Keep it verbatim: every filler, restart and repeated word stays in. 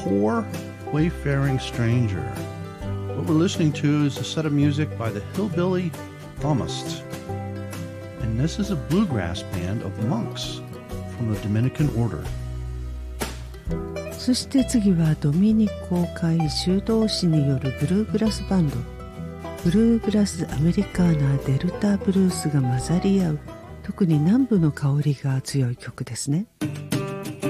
Poor Wayfaring Stranger. What we're listening to is a set of music by the Hillbilly Thomists. And this is a bluegrass band of monks from the Dominican order. そして次はドミニコ会修道士によるブルーグラスバンド。ブルーグラスアメリカーナデルタブルースが混ざり合う、特に南部の香りが強い曲ですね。